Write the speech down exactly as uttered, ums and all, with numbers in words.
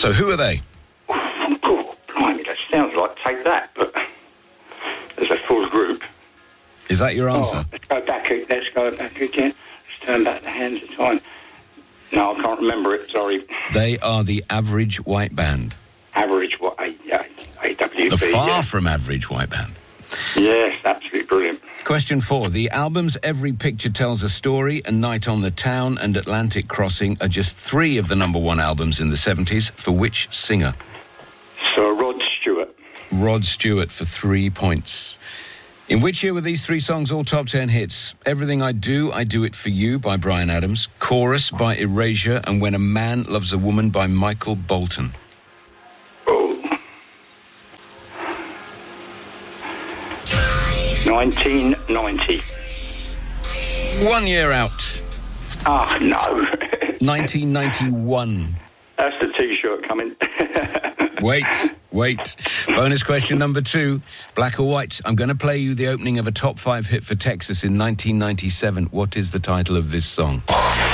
So who are they? Oh, blimey, that sounds like Take That, but there's a full group. Is that your answer? Oh, let's go back. Let's go back again. Let's turn back the hands of time. No, I can't remember it. Sorry. They are the Average White Band. Average what? A W B. The far yeah. from average white band. Yes, absolutely brilliant. Question four. The albums Every Picture Tells a Story and Night on the Town and Atlantic Crossing are just three of the number one albums in the seventies. For which singer? Sir Rod Stewart. Rod Stewart for three points. In which year were these three songs all top ten hits? Everything I Do, I Do It For You by Bryan Adams, Chorus by Erasure, and When a Man Loves a Woman by Michael Bolton. nineteen ninety. One year out. Ah, no. nineteen ninety-one. That's the T-shirt coming. Wait, wait. Bonus question number two. Black or white? I'm going to play you the opening of a top five hit for Texas in nineteen ninety-seven. What is the title of this song?